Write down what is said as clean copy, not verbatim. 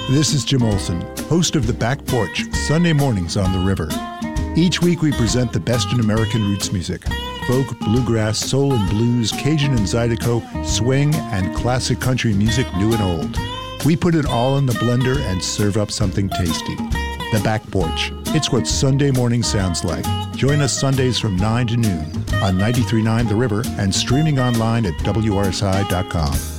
This is Jim Olson, host of The Back Porch, Sunday mornings on the river. Each week we present the best in American roots music. Folk, bluegrass, soul and blues, Cajun and Zydeco, swing, and classic country music, new and old. We put it all in the blender and serve up something tasty. The Back Porch. It's what Sunday morning sounds like. Join us Sundays from 9 to noon on 93.9 The River and streaming online at WRSI.com.